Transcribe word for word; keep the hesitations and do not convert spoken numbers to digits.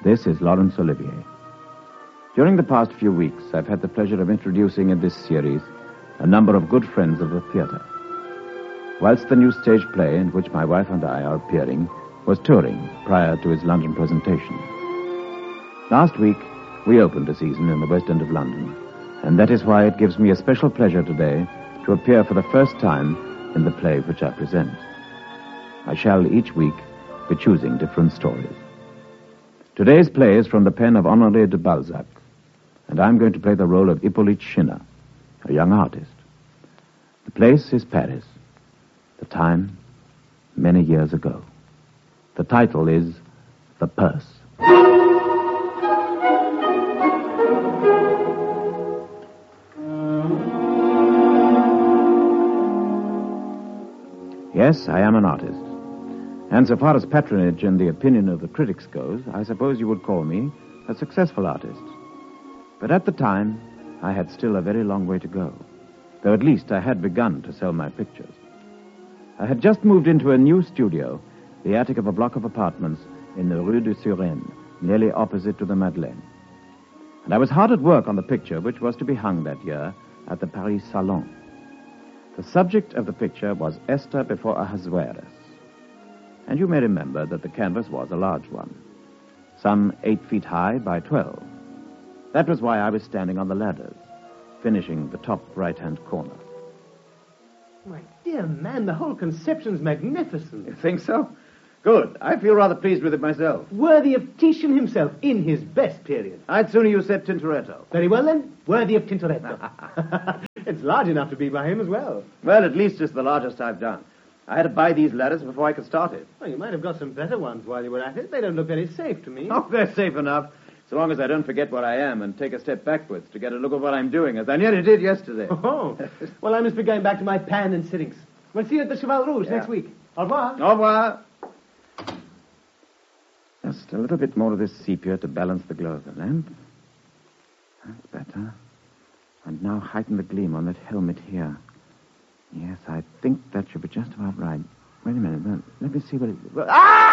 This is Laurence Olivier. During the past few weeks, I've had the pleasure of introducing in this series a number of good friends of the theater. Whilst the new stage play in which my wife and I are appearing was touring prior to its London presentation. Last week, we opened a season in the West End of London, and that is why it gives me a special pleasure today to appear for the first time in the play which I present. I shall each week be choosing different stories. Today's play is from the pen of Honoré de Balzac, and I'm going to play the role of Hippolyte Schinner, a young artist. The place is Paris. The time, many years ago. The title is The Purse. Yes, I am an artist. And so far as patronage and the opinion of the critics goes, I suppose you would call me a successful artist. But at the time, I had still a very long way to go, though at least I had begun to sell my pictures. I had just moved into a new studio, the attic of a block of apartments in the Rue de Suresnes, nearly opposite to the Madeleine. And I was hard at work on the picture which was to be hung that year at the Paris Salon. The subject of the picture was Esther before Ahasuerus. And you may remember that the canvas was a large one, some eight feet high by twelve. That was why I was standing on the ladders, finishing the top right-hand corner. My dear man, the whole conception's magnificent. You think so? Good. I feel rather pleased with it myself. Worthy of Titian himself, in his best period. I'd sooner you said Tintoretto. Very well, then. Worthy of Tintoretto. It's large enough to be by him as well. Well, at least it's the largest I've done. I had to buy these ladders before I could start it. Well, you might have got some better ones while you were at it. They don't look very safe to me. Oh, they're safe enough, so long as I don't forget what I am and take a step backwards to get a look at what I'm doing, as I nearly did yesterday. Oh. Well, I must be going back to my pan and sittings. We'll see you at the Cheval Rouge Yeah. next week. Au revoir. Au revoir. Just a little bit more of this sepia to balance the glow of the lamp. That's better. And now heighten the gleam on that helmet here. Yes, I think that should be just about right. Wait a minute. Let me see what it... Ah!